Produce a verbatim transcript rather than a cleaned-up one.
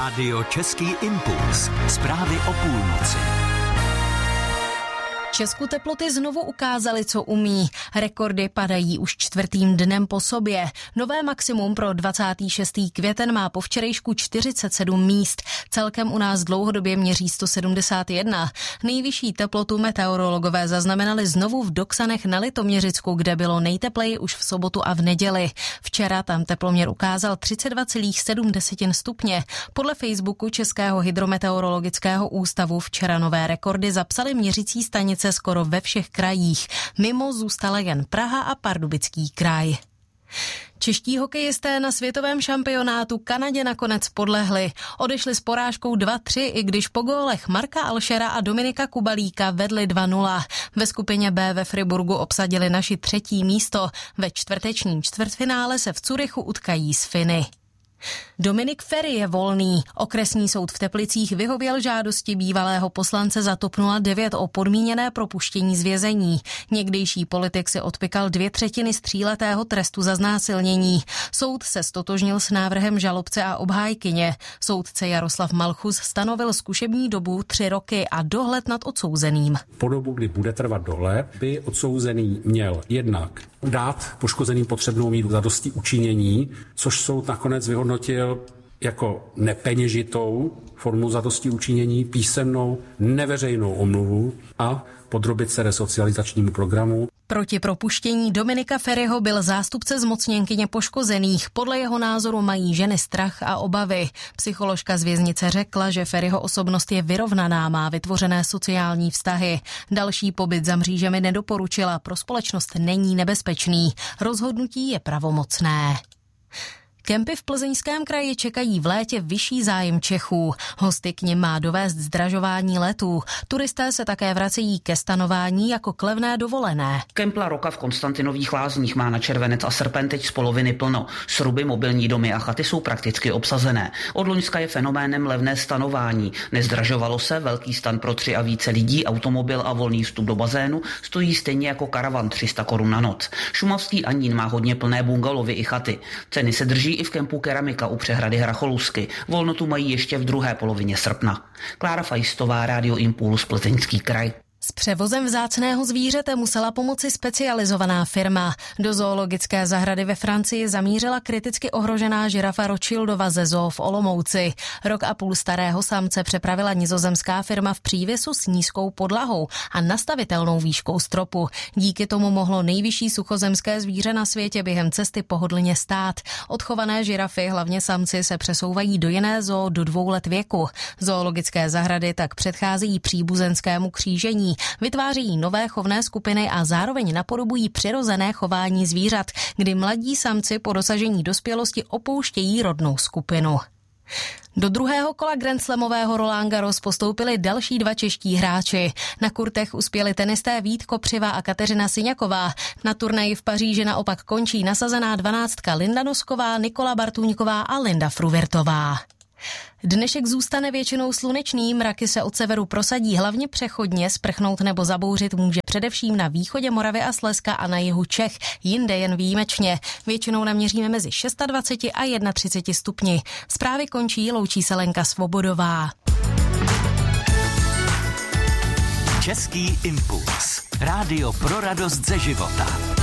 Rádio Český impuls. Zprávy o půlnoci. Česku teploty znovu ukázaly, co umí. Rekordy padají už čtvrtým dnem po sobě. Nové maximum pro dvacátého šestého květen má po včerejšku čtyřicet sedm míst. Celkem u nás dlouhodobě měří sto sedmdesát jedna. Nejvyšší teplotu meteorologové zaznamenali znovu v Doksanech na Litoměřicku, kde bylo nejtepleji už v sobotu a v neděli. Včera tam teploměr ukázal třicet dva celá sedm stupně. Podle Facebooku Českého hydrometeorologického ústavu včera nové rekordy zapsaly měřící stanice skoro ve všech krajích. Mimo zůstala jen Praha a Pardubický kraj. Čeští hokejisté na světovém šampionátu Kanadě nakonec podlehli. Odešli s porážkou dva tři, i když po gólech Marka Alšera a Dominika Kubalíka vedli dva nula. Ve skupině B ve Friburgu obsadili naši třetí místo. Ve čtvrtečním čtvrtfinále se v Curychu utkají s Finy. Dominik Feri je volný. Okresní soud v Teplicích vyhověl žádosti bývalého poslance za TOP nula devět o podmíněné propuštění z vězení. Někdejší politik si odpykal dvě třetiny z tříletého trestu za znásilnění. Soud se stotožnil s návrhem žalobce a obhájkyně. Soudce Jaroslav Malchus stanovil zkušební dobu tři roky a dohled nad odsouzeným. Po dobu, kdy bude trvat dohled, by odsouzený měl jednak dát poškozeným potřebnou míru zadosti učinění, což soud nakonec vyhodnotil jako nepeněžitou formu zadosti učinění, písemnou neveřejnou omluvu a podrobit se resocializačnímu programu. Proti propuštění Dominika Feriho byl zástupce zmocněnkyně poškozených. Podle jeho názoru mají ženy strach a obavy. Psycholožka z věznice řekla, že Feriho osobnost je vyrovnaná, má vytvořené sociální vztahy. Další pobyt za mřížemi nedoporučila, pro společnost není nebezpečný. Rozhodnutí je pravomocné. Kempy v Plzeňském kraji čekají v létě vyšší zájem Čechů. Hosty k nim má dovést zdražování letů. Turisté se také vracejí ke stanování jako k levné dovolené. Kemp La Rocca v Konstantinových Lázních má na červenec a srpen teď z poloviny plno. Sruby, mobilní domy a chaty jsou prakticky obsazené. Od loňska je fenoménem levné stanování. Nezdražovalo se, velký stan pro tři a více lidí, automobil a volný vstup do bazénu stojí stejně jako karavan tři sta korun na noc. Šumavský Anín má hodně plné bungalovy i chaty. Ceny se drží i v kempu Keramika u přehrady Hracholusky. Volnotu mají ještě v druhé polovině srpna. Klára Fajstová, Rádio Impuls, Plzeňský kraj. S převozem vzácného zvířete musela pomoci specializovaná firma. Do zoologické zahrady ve Francii zamířila kriticky ohrožená žirafa Rothschildova ze zoo v Olomouci. Rok a půl starého samce přepravila nizozemská firma v přívěsu s nízkou podlahou a nastavitelnou výškou stropu. Díky tomu mohlo nejvyšší suchozemské zvíře na světě během cesty pohodlně stát. Odchované žirafy, hlavně samci, se přesouvají do jiné zoo do dvou let věku. Zoologické zahrady tak předcházejí příbuzenskému křížení. Vytvářejí nové chovné skupiny a zároveň napodobují přirozené chování zvířat, kdy mladí samci po dosažení dospělosti opouštějí rodnou skupinu. Do druhého kola grandslamového Roland Garros postoupili další dva čeští hráči. Na kurtech uspěli tenisté Vít Kopřiva a Kateřina Syňaková. Na turnaji v Paříži naopak končí nasazená dvanáctka Linda Nosková, Nikola Bartůňková a Linda Fruvirtová. Dnešek zůstane většinou slunečný, mraky se od severu prosadí hlavně přechodně, sprchnout nebo zabouřit může především na východě Moravy a Slezska a na jihu Čech, jinde jen výjimečně. Většinou naměříme mezi dvacet šest a třicet jedna stupni. Zprávy končí, loučí se Lenka Svobodová. Český impuls. Rádio pro radost ze života.